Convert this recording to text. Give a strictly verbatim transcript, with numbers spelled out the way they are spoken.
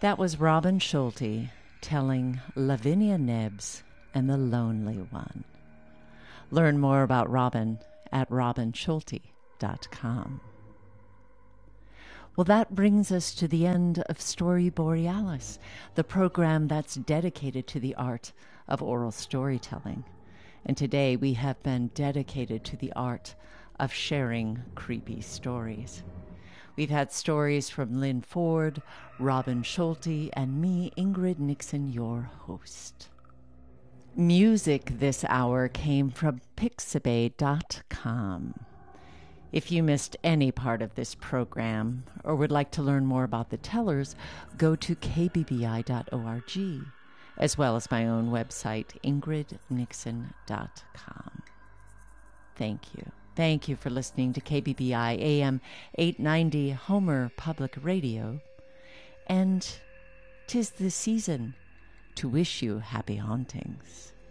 That was Robin Schulte telling Lavinia Nebbs and the Lonely One. Learn more about Robin at robin schulte dot com. Well, that brings us to the end of Story Borealis, the program that's dedicated to the art of oral storytelling. And today we have been dedicated to the art of sharing creepy stories. We've had stories from Lynn Ford, Robin Schulte, and me, Ingrid Nixon, your host. Music this hour came from pixabay dot com. If you missed any part of this program or would like to learn more about the tellers, go to k b b i dot org, as well as my own website, ingrid nixon dot com. Thank you. Thank you for listening to K B B I A M eight ninety Homer Public Radio. And 'tis the season to wish you happy hauntings.